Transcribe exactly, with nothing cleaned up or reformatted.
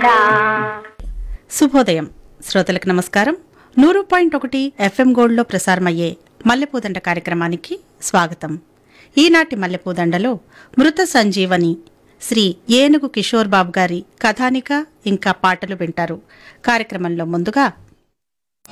శుభోదయం శ్రోతలకు నమస్కారం. నూరు పాయింట్ ఒకటి ఎఫ్ఎం గోల్డ్లో ప్రసారమయ్యే మల్లెపూదండ కార్యక్రమానికి స్వాగతం. ఈనాటి మల్లెపూదండలో మృత సంజీవని శ్రీ ఏనుగు కిషోర్ బాబు గారి కథానిక ఇంకా పాటలు వింటారు. కార్యక్రమంలో ముందుగా